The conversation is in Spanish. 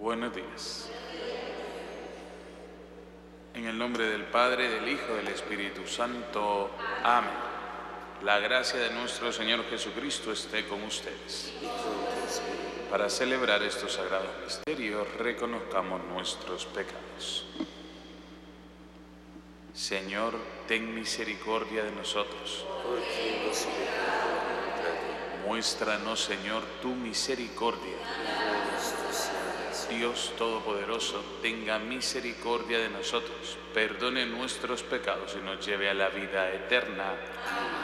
Buenos días. En el nombre del Padre, del Hijo y del Espíritu Santo. Amén. La gracia de nuestro Señor Jesucristo esté con ustedes. Para celebrar estos sagrados misterios, reconozcamos nuestros pecados. Señor, ten misericordia de nosotros. Porque hemos pecado contra ti. Muéstranos, Señor, tu misericordia. Dios Todopoderoso, tenga misericordia de nosotros, perdone nuestros pecados y nos lleve a la vida eterna. Amén.